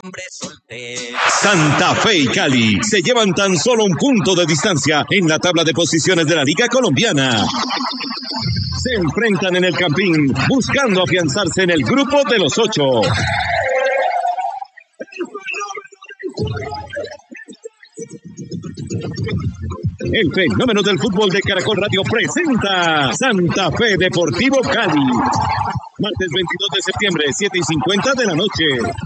Santa Fe y Cali se llevan tan solo un punto de distancia en la tabla de posiciones de la Liga Colombiana. Se enfrentan en el Campín buscando afianzarse en el grupo de los 8. El fenómeno del fútbol de Caracol Radio presenta Santa Fe Deportivo Cali. Martes 22 de septiembre, 7:50 de la noche.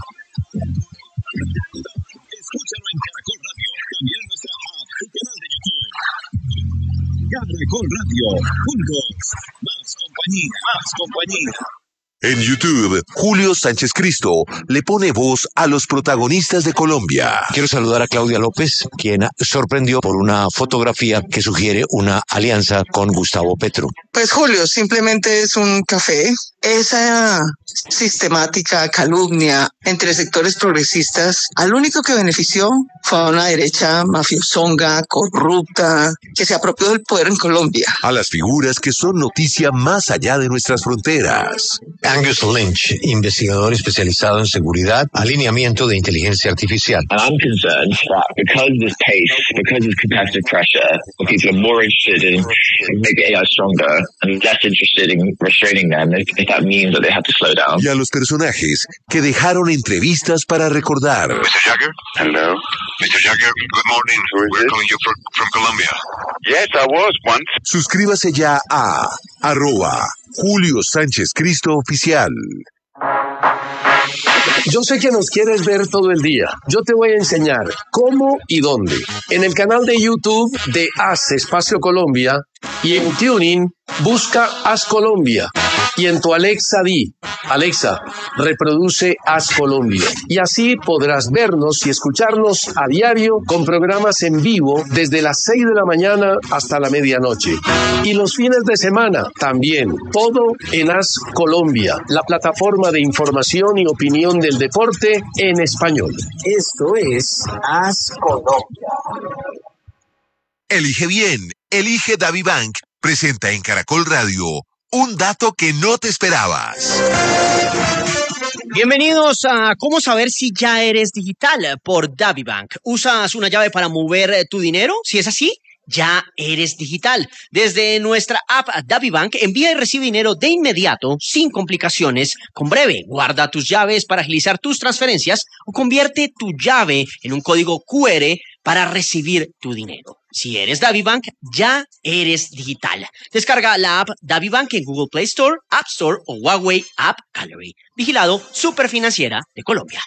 Escúchalo en Caracol Radio, también en nuestra app y canal de YouTube. Caracol Radio, juntos, más compañía. En YouTube, Julio Sánchez Cristo le pone voz a los protagonistas de Colombia. Quiero saludar a Claudia López, quien sorprendió por una fotografía que sugiere una alianza con Gustavo Petro. Pues Julio, simplemente es un café. Esa sistemática calumnia entre sectores progresistas, al único que benefició fue a una derecha mafiosonga, corrupta, que se apropió del poder en Colombia. A las figuras que son noticia más allá de nuestras fronteras. Angus Lynch, investigador especializado en seguridad, alineamiento de inteligencia artificial. And I'm concerned that because of this pace, because of competitive pressure, people are more interested in making AI stronger and less interested in restraining them if that means that they have to slow down. Y a los personajes que dejaron entrevistas para recordar. Mr. Jagger? Hello. Mr. Jagger, good morning. We're calling you from Colombia. Yes, I was once. Suscríbase ya a @Julio Sánchez Cristo Oficial. Yo sé que nos quieres ver todo el día. Yo te voy a enseñar cómo y dónde. En el canal de YouTube de Haz Espacio Colombia y en TuneIn busca Haz Colombia. Y en tu Alexa di, Alexa, reproduce Haz Colombia. Y así podrás vernos y escucharnos a diario con programas en vivo desde las 6 de la mañana hasta la medianoche. Y los fines de semana también. Todo en Haz Colombia, la plataforma de información y opinión del deporte en español. Esto es Haz Colombia. Elige bien, elige DaviBank. Presenta en Caracol Radio un dato que no te esperabas. Bienvenidos a ¿Cómo saber si ya eres digital? Por DaviBank. ¿Usas una llave para mover tu dinero? Si es así, ya eres digital. Desde nuestra app DaviBank, envía y recibe dinero de inmediato, sin complicaciones, con Breve. Guarda tus llaves para agilizar tus transferencias o convierte tu llave en un código QR para recibir tu dinero. Si eres DaviBank, ya eres digital. Descarga la app DaviBank en Google Play Store, App Store o Huawei App Gallery. Vigilado Superfinanciera de Colombia.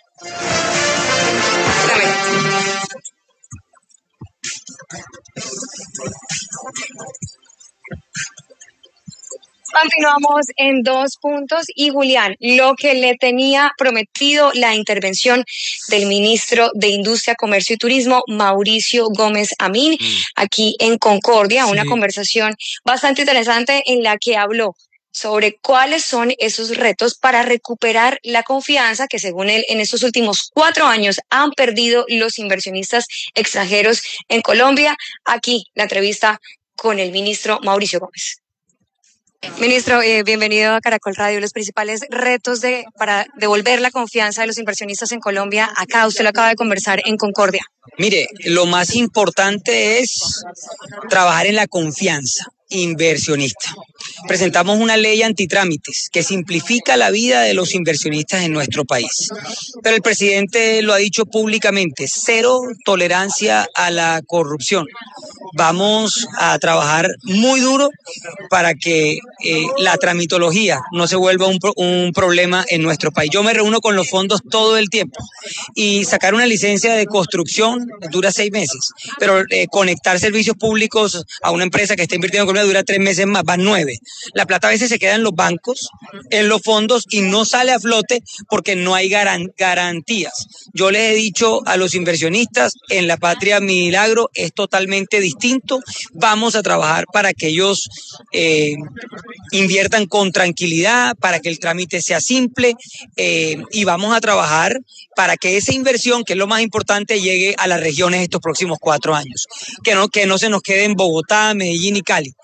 Continuamos en 2 puntos y Julián, lo que le tenía prometido la intervención del ministro de Industria, Comercio y Turismo, Mauricio Gómez Amín, aquí en Concordia, una conversación bastante interesante en la que habló sobre cuáles son esos retos para recuperar la confianza que, según él, en estos últimos 4 años han perdido los inversionistas extranjeros en Colombia. Aquí la entrevista con el ministro Mauricio Gómez. Ministro, bienvenido a Caracol Radio. Los principales retos para devolver la confianza de los inversionistas en Colombia, acá usted lo acaba de conversar en Concordia. Mire, lo más importante es trabajar en la confianza inversionista. Presentamos una ley antitrámites que simplifica la vida de los inversionistas en nuestro país. Pero el presidente lo ha dicho públicamente, 0 tolerancia a la corrupción. Vamos a trabajar muy duro para que la tramitología no se vuelva un problema en nuestro país. Yo me reúno con los fondos todo el tiempo y sacar una licencia de construcción dura 6 meses, pero conectar servicios públicos a una empresa que está invirtiendo en Colombia dura 3 meses más, van 9. La plata a veces se queda en los bancos, en los fondos y no sale a flote porque no hay garantías. Yo les he dicho a los inversionistas, en la patria milagro es totalmente distinto. Vamos a trabajar para que ellos inviertan con tranquilidad, para que el trámite sea simple y vamos a trabajar para que esa inversión, que es lo más importante, llegue a las regiones estos próximos 4 años. Que no se nos quede en Bogotá, Medellín y Cali.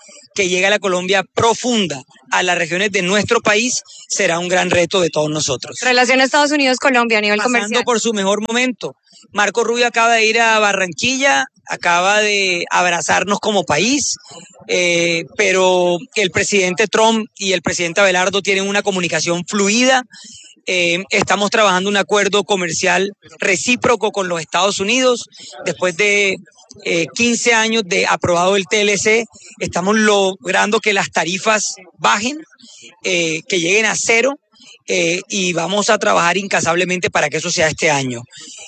que llegue a la Colombia profunda, a las regiones de nuestro país, será un gran reto de todos nosotros. Relación Estados Unidos-Colombia a nivel comercial. Pasando por su mejor momento. Marco Rubio acaba de ir a Barranquilla, acaba de abrazarnos como país, pero el presidente Trump y el presidente Abelardo tienen una comunicación fluida. Estamos trabajando un acuerdo comercial recíproco con los Estados Unidos. Después de 15 años de aprobado el TLC, estamos logrando que las tarifas bajen, que lleguen a cero, y vamos a trabajar incansablemente para que eso sea este año.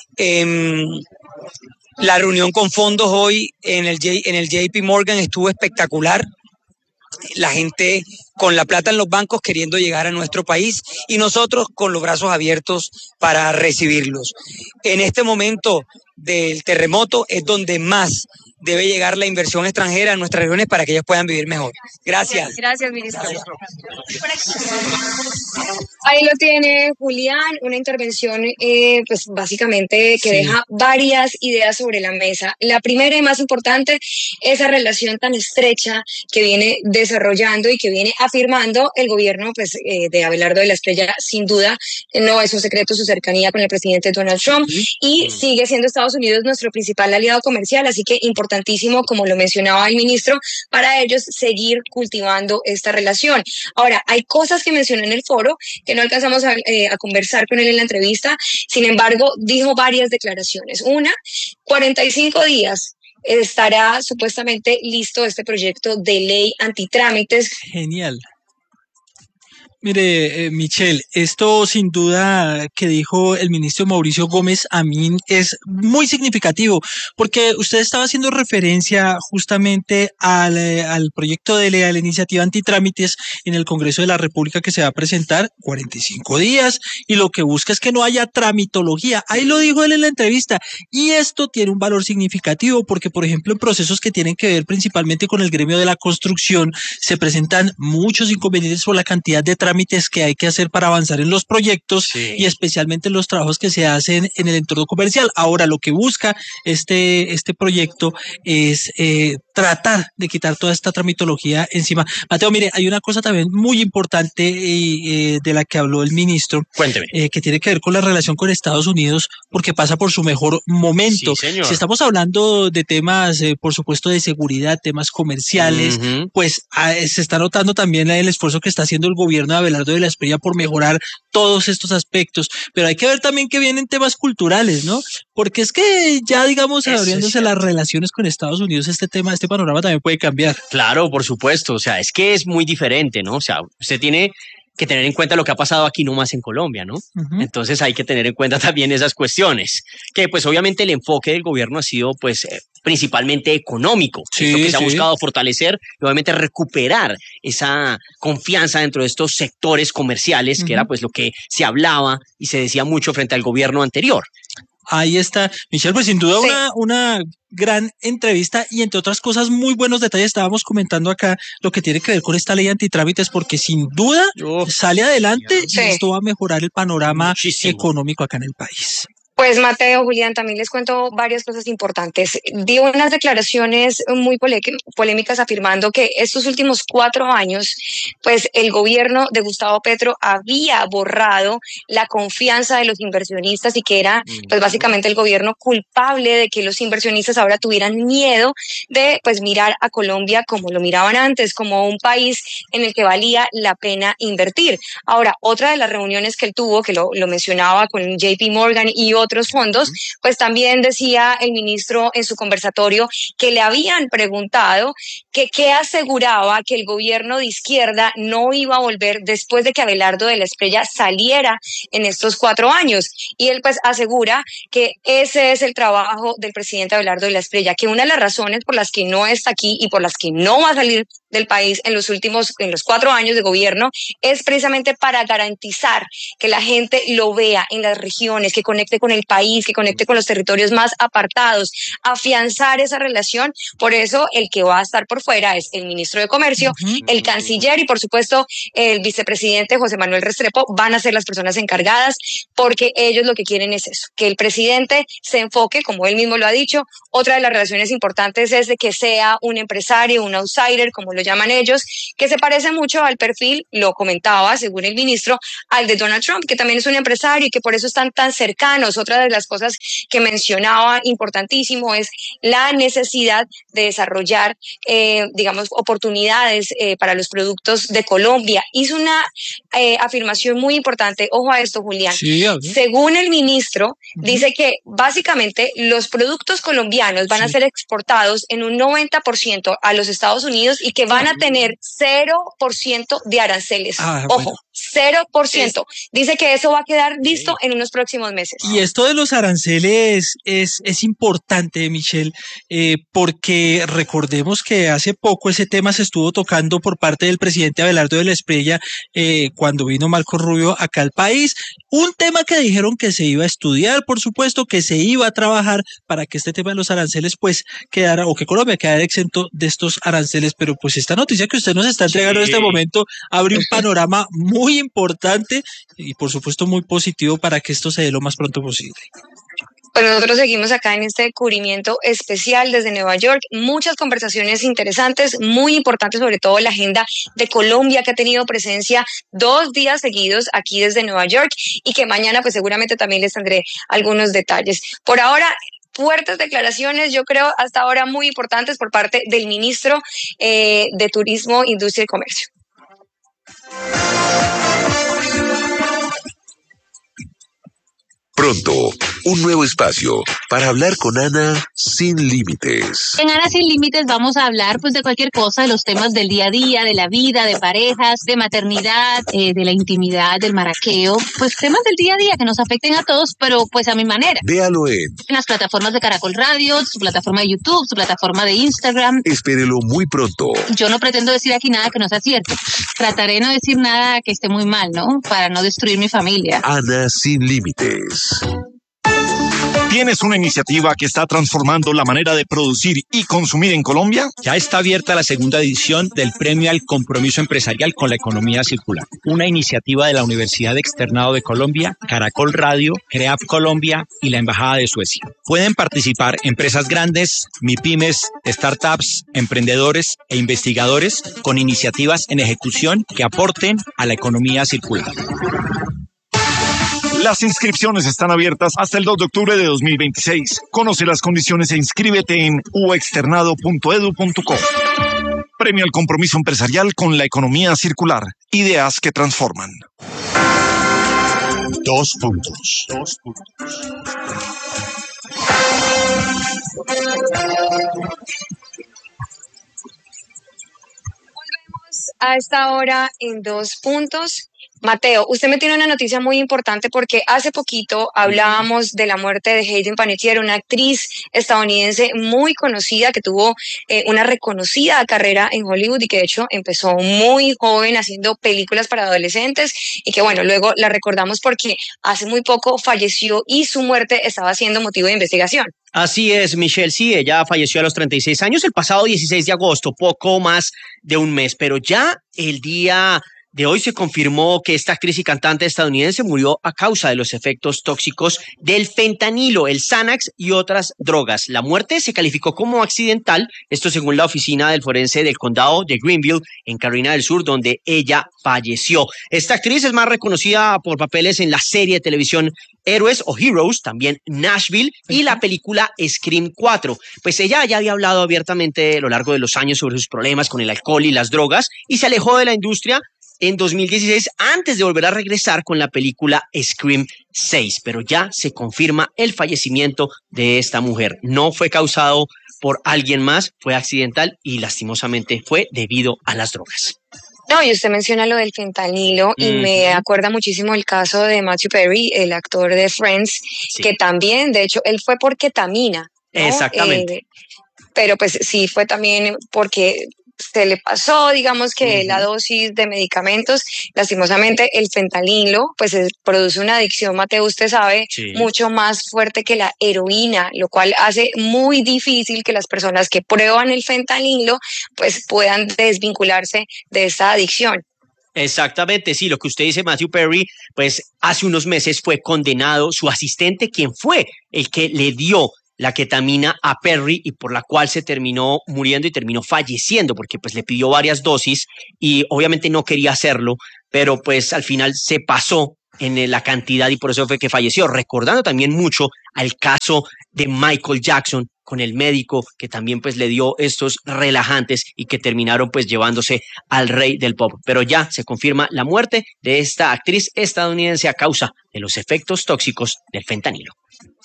La reunión con fondos hoy en el JP Morgan estuvo espectacular. La gente con la plata en los bancos queriendo llegar a nuestro país y nosotros con los brazos abiertos para recibirlos. En este momento del terremoto es donde más debe llegar la inversión extranjera a nuestras regiones para que ellos puedan vivir mejor. Gracias. Gracias, ministro. Ahí lo tiene Julián, una intervención pues básicamente que deja varias ideas sobre la mesa. La primera y más importante, esa relación tan estrecha que viene desarrollando y que viene afirmando el gobierno pues, de Abelardo de la Espriella. Sin duda, no es un secreto su cercanía con el presidente Donald Trump y sigue siendo Estados Unidos nuestro principal aliado comercial, así que importantísimo, como lo mencionaba el ministro, para ellos seguir cultivando esta relación. Ahora, hay cosas que mencionó en el foro que no alcanzamos a conversar con él en la entrevista, sin embargo, dijo varias declaraciones. Una, 45 días estará supuestamente listo este proyecto de ley antitrámites. Genial. Mire, Michelle, esto sin duda que dijo el ministro Mauricio Gómez Amín es muy significativo, porque usted estaba haciendo referencia justamente al proyecto de ley, a la iniciativa antitrámites en el Congreso de la República que se va a presentar 45 días y lo que busca es que no haya tramitología. Ahí lo dijo él en la entrevista y esto tiene un valor significativo porque, por ejemplo, en procesos que tienen que ver principalmente con el gremio de la construcción se presentan muchos inconvenientes por la cantidad de trámites que hay que hacer para avanzar en los proyectos y especialmente en los trabajos que se hacen en el entorno comercial. Ahora, lo que busca este proyecto es tratar de quitar toda esta tramitología encima. Mateo, mire, hay una cosa también muy importante de la que habló el ministro. Cuénteme. Que tiene que ver con la relación con Estados Unidos porque pasa por su mejor momento. Sí, señor. Si estamos hablando de temas, por supuesto, de seguridad, temas comerciales, pues se está notando también el esfuerzo que está haciendo el gobierno de Abelardo de la Espriella por mejorar todos estos aspectos, pero hay que ver también que vienen temas culturales, ¿no? Porque es que ya, digamos, abriéndose las relaciones con Estados Unidos, este panorama también puede cambiar. Claro, por supuesto, o sea, es que es muy diferente, ¿no? O sea, usted tiene que tener en cuenta lo que ha pasado aquí nomás en Colombia, ¿no? Entonces hay que tener en cuenta también esas cuestiones, que pues obviamente el enfoque del gobierno ha sido pues principalmente económico, es lo que se ha buscado fortalecer y obviamente recuperar esa confianza dentro de estos sectores comerciales, que era pues lo que se hablaba y se decía mucho frente al gobierno anterior. Ahí está, Michelle, pues sin duda una gran entrevista y entre otras cosas muy buenos detalles estábamos comentando acá lo que tiene que ver con esta ley antitrámites porque sin duda sale adelante y esto va a mejorar el panorama económico acá en el país. Pues Mateo, Julián, también les cuento varias cosas importantes. Dio unas declaraciones muy polémicas afirmando que estos últimos 4 años, pues el gobierno de Gustavo Petro había borrado la confianza de los inversionistas y que era pues básicamente el gobierno culpable de que los inversionistas ahora tuvieran miedo de pues mirar a Colombia como lo miraban antes, como un país en el que valía la pena invertir. Ahora, otra de las reuniones que él tuvo, que lo mencionaba con JP Morgan y otros fondos, pues también decía el ministro en su conversatorio que le habían preguntado que qué aseguraba que el gobierno de izquierda no iba a volver después de que Abelardo de la Espriella saliera en estos 4 años. Y él pues asegura que ese es el trabajo del presidente Abelardo de la Espriella, que una de las razones por las que no está aquí y por las que no va a salir del país en los 4 años de gobierno es precisamente para garantizar que la gente lo vea en las regiones, que conecte con el país, que conecte con los territorios más apartados, afianzar esa relación. Por eso el que va a estar por fuera es el ministro de Comercio, el canciller y por supuesto el vicepresidente José Manuel Restrepo van a ser las personas encargadas porque ellos lo que quieren es eso, que el presidente se enfoque, como él mismo lo ha dicho. Otra de las relaciones importantes es de que sea un empresario, un outsider, como lo llaman ellos, que se parece mucho al perfil, lo comentaba según el ministro, al de Donald Trump, que también es un empresario y que por eso están tan cercanos. Otra de las cosas que mencionaba importantísimo es la necesidad de desarrollar, digamos, oportunidades para los productos de Colombia. Hizo una afirmación muy importante, ojo a esto, Julián. Sí, según el ministro, dice que básicamente los productos colombianos van a ser exportados en un 90% a los Estados Unidos y que van a tener 0% de aranceles. Ojo, 0%. Dice que eso va a quedar listo en unos próximos meses. Y esto de los aranceles es importante, Michelle, porque recordemos que hace poco ese tema se estuvo tocando por parte del presidente Abelardo de la Espriella cuando vino Marco Rubio acá al país. Un tema que dijeron que se iba a estudiar, por supuesto, que se iba a trabajar para que este tema de los aranceles pues quedara, o que Colombia quedara exento de estos aranceles, pero pues esta noticia que usted nos está entregando en este momento abre un panorama muy importante y por supuesto muy positivo para que esto se dé lo más pronto posible. Pues nosotros seguimos acá en este cubrimiento especial desde Nueva York, muchas conversaciones interesantes, muy importantes, sobre todo la agenda de Colombia, que ha tenido presencia 2 días seguidos aquí desde Nueva York y que mañana pues seguramente también les tendré algunos detalles. Por ahora, fuertes declaraciones, yo creo hasta ahora muy importantes por parte del ministro de Turismo, Industria y Comercio. Pronto, un nuevo espacio para hablar con Ana sin límites. En Ana sin límites vamos a hablar pues de cualquier cosa, de los temas del día a día, de la vida, de parejas, de maternidad, de la intimidad, del maraqueo, pues temas del día a día que nos afecten a todos, pero pues a mi manera. Véalo en las plataformas de Caracol Radio, su plataforma de YouTube, su plataforma de Instagram. Espérelo muy pronto. Yo no pretendo decir aquí nada que no sea cierto. Trataré de no decir nada que esté muy mal, ¿no? Para no destruir mi familia. Ana sin límites. ¿Tienes una iniciativa que está transformando la manera de producir y consumir en Colombia? Ya está abierta la segunda edición del Premio al Compromiso Empresarial con la Economía Circular, una iniciativa de la Universidad Externado de Colombia, Caracol Radio, CREAP Colombia y la Embajada de Suecia. Pueden participar empresas grandes, MIPYMES, startups, emprendedores e investigadores con iniciativas en ejecución que aporten a la economía circular. Las inscripciones están abiertas hasta el 2 de octubre de 2026. Conoce las condiciones e inscríbete en uexternado.edu.co. Premio al Compromiso Empresarial con la Economía Circular. Ideas que transforman. 2 puntos. Volvemos a esta hora en 2 puntos. Mateo, usted me tiene una noticia muy importante porque hace poquito hablábamos de la muerte de Hayden Panettiere, una actriz estadounidense muy conocida que tuvo una reconocida carrera en Hollywood y que de hecho empezó muy joven haciendo películas para adolescentes y que bueno, luego la recordamos porque hace muy poco falleció y su muerte estaba siendo motivo de investigación. Así es, Michelle, sí, ella falleció a los 36 años el pasado 16 de agosto, poco más de un mes, pero ya el día de hoy se confirmó que esta actriz y cantante estadounidense murió a causa de los efectos tóxicos del fentanilo, el Xanax y otras drogas. La muerte se calificó como accidental, esto según la oficina del forense del condado de Greenville, en Carolina del Sur, donde ella falleció. Esta actriz es más reconocida por papeles en la serie de televisión Héroes o Heroes, también Nashville y la película Scream 4. Pues ella ya había hablado abiertamente a lo largo de los años sobre sus problemas con el alcohol y las drogas y se alejó de la industria en 2016 antes de volver a regresar con la película Scream 6, pero ya se confirma el fallecimiento de esta mujer. No fue causado por alguien más, fue accidental y lastimosamente fue debido a las drogas. No, y usted menciona lo del fentanilo y me acuerda muchísimo el caso de Matthew Perry, el actor de Friends, que también, de hecho, él fue por ketamina, ¿no? Exactamente. Pero pues sí fue también porque se le pasó, digamos que la dosis de medicamentos, lastimosamente el fentanilo, pues produce una adicción, Mateo, usted sabe, mucho más fuerte que la heroína, lo cual hace muy difícil que las personas que prueban el fentanilo, pues puedan desvincularse de esta adicción. Exactamente, sí, lo que usted dice, Matthew Perry, pues hace unos meses fue condenado, su asistente, quien fue el que le dio la ketamina a Perry y por la cual se terminó muriendo y terminó falleciendo porque pues le pidió varias dosis y obviamente no quería hacerlo, pero pues al final se pasó en la cantidad y por eso fue que falleció, recordando también mucho al caso de Michael Jackson con el médico que también pues le dio estos relajantes y que terminaron pues llevándose al rey del pop. Pero ya se confirma la muerte de esta actriz estadounidense a causa de los efectos tóxicos del fentanilo.